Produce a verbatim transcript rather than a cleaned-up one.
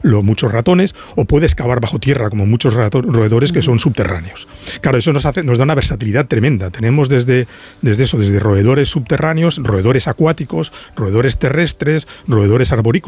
lo, muchos ratones, o puedes cavar bajo tierra, como muchos rato, roedores que son subterráneos. Claro, eso nos, hace, nos da una versatilidad tremenda. Tenemos desde, desde eso, desde roedores subterráneos, roedores acuáticos, roedores terrestres, roedores arborícolas.